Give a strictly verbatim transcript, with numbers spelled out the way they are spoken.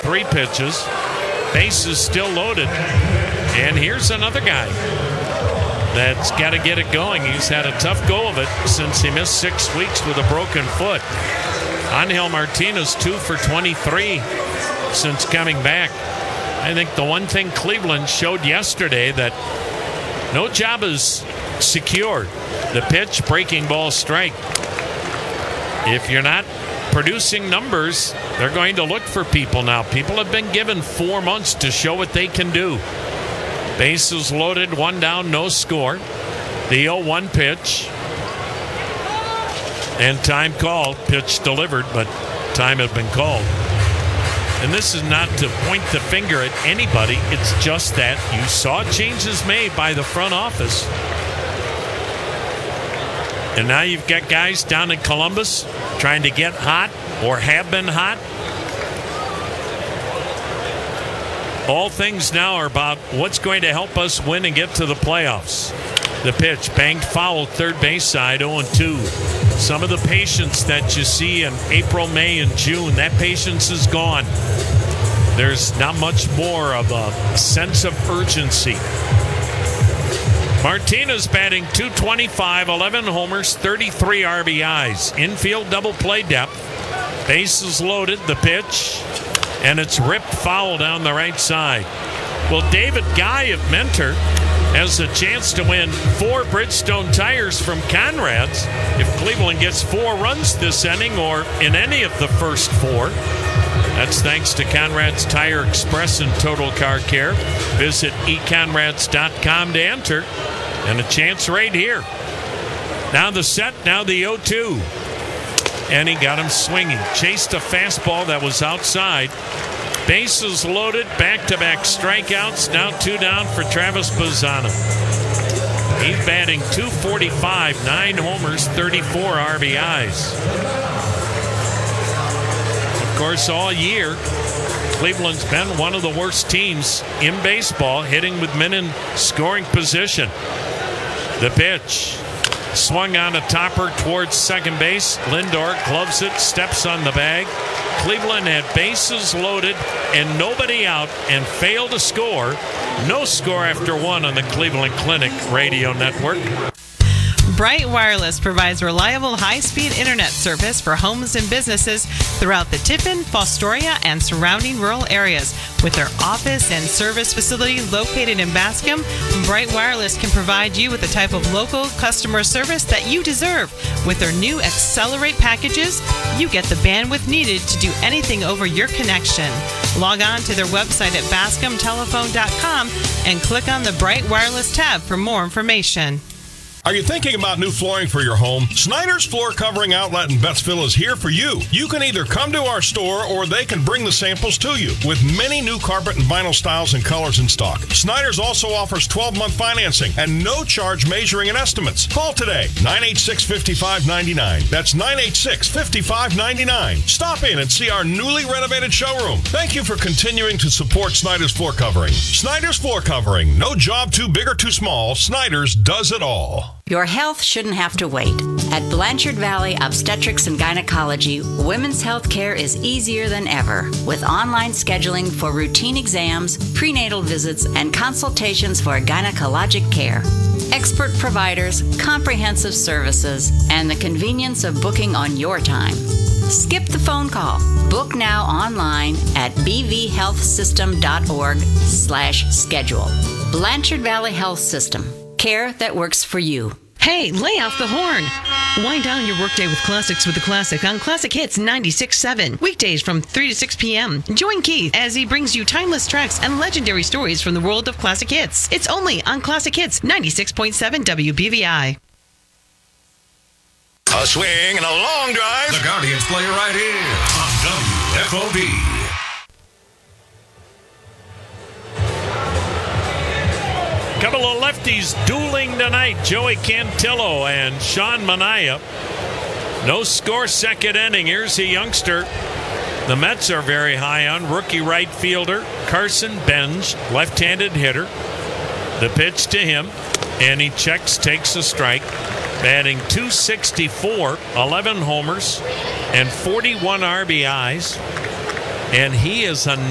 three pitches. Bases still loaded. And here's another guy that's got to get it going. He's had a tough go of it since he missed six weeks with a broken foot. Angel Martinez, two for twenty-three since coming back. I think the one thing Cleveland showed yesterday that no job is secure. The pitch, breaking ball, strike. If you're not producing numbers, they're going to look for people now. People have been given four months to show what they can do. Bases loaded, one down, no score. The oh one pitch. And time called. Pitch delivered, but time had been called. And this is not to point the finger at anybody. It's just that you saw changes made by the front office. And now you've got guys down in Columbus trying to get hot or have been hot. All things now are about what's going to help us win and get to the playoffs. The pitch, banged foul, third base side, oh two. Some of the patience that you see in April, May, and June, that patience is gone. There's not much more of a sense of urgency. Martinez batting two twenty-five, eleven homers, thirty-three R B Is. Infield double play depth. Bases loaded, the pitch, and it's ripped foul down the right side. Well, David Guy of Mentor has a chance to win four Bridgestone tires from Conrad's if Cleveland gets four runs this inning or in any of the first four. That's thanks to Conrad's Tire Express and Total Car Care. Visit e conrads dot com to enter. And a chance right here. Now the set, now the oh two. And he got him swinging. Chased a fastball that was outside. Bases loaded, back-to-back strikeouts. Now two down for Travis Bazzana. He's batting two forty-five, nine homers, thirty-four R B Is. Of course, all year, Cleveland's been one of the worst teams in baseball, hitting with men in scoring position. The pitch. Swung on a topper towards second base. Lindor gloves it, steps on the bag. Cleveland had bases loaded and nobody out and failed to score. No score after one on the Cleveland Clinic radio network. Bright Wireless provides reliable high-speed internet service for homes and businesses throughout the Tiffin, Fostoria, and surrounding rural areas. With their office and service facility located in Bascom, Bright Wireless can provide you with the type of local customer service that you deserve. With their new Accelerate packages, you get the bandwidth needed to do anything over your connection. Log on to their website at bascom telephone dot com and click on the Bright Wireless tab for more information. Are you thinking about new flooring for your home? Snyder's Floor Covering Outlet in Bettsville is here for you. You can either come to our store or they can bring the samples to you. With many new carpet and vinyl styles and colors in stock, Snyder's also offers twelve-month financing and no charge measuring and estimates. Call today, nine eight six, five five nine nine. That's nine eight six, five five nine nine. Stop in and see our newly renovated showroom. Thank you for continuing to support Snyder's Floor Covering. Snyder's Floor Covering. No job too big or too small. Snyder's does it all. Your health shouldn't have to wait. At Blanchard Valley Obstetrics and Gynecology, women's health care is easier than ever, with online scheduling for routine exams, prenatal visits, and consultations for gynecologic care. Expert providers, comprehensive services, and the convenience of booking on your time. Skip the phone call. Book now online at b v health system dot org slash schedule. Blanchard Valley Health System. Care that works for you. Hey, lay off the horn. Wind down your workday with classics with the classic on Classic Hits ninety-six point seven. Weekdays from three to six p.m. Join Keith as he brings you timeless tracks and legendary stories from the world of classic hits. It's only on Classic Hits ninety-six point seven W B V I. A swing and a long drive. The Guardians play right here on W F O B. Couple of lefties dueling tonight. Joey Cantillo and Sean Manaea. No score second inning. Here's a youngster the Mets are very high on. Rookie right fielder Carson Benj, left-handed hitter. The pitch to him, and he checks, takes a strike. Batting two sixty-four, eleven homers, and forty-one R B Is. And he is a